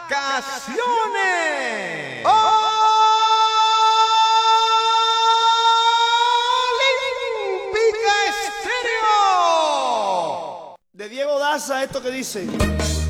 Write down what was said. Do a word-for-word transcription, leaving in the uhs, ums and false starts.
vacaciones. Olímpica Estéreo. De Diego Daza, esto que dice.